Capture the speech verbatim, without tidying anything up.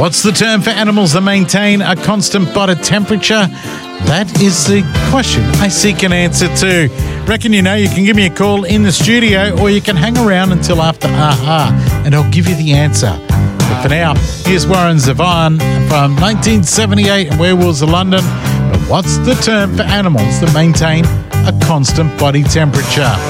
What's the term for animals that maintain a constant body temperature? That is the question I seek an answer to. Reckon you know? You can give me a call in the studio, or you can hang around until after aha, and I'll give you the answer. But for now, here's Warren Zevon from nineteen seventy-eight and Werewolves of London. But what's the term for animals that maintain a constant body temperature?